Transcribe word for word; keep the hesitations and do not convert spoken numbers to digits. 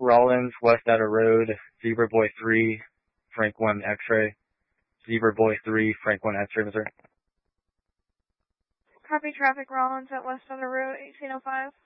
Rollins, West Outer Road, Zebra Boy three, Frank one X-Ray. Zebra Boy three, Frank one X-Ray, Missouri. Copy traffic Rollins at West Outer Road, eighteen oh five.